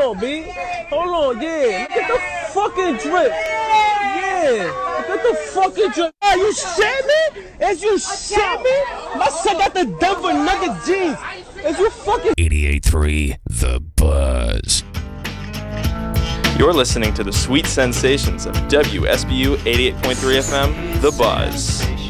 on, B. Hold on, yeah. Look at the fucking drip. Yeah. Look at the fucking drip. Are you shit me? Is you shit me? My son got the Denver Nuggets jeans. Is you fucking 88.3 The Buzz. You're listening to the sweet sensations of WSBU 88.3 FM, The Buzz.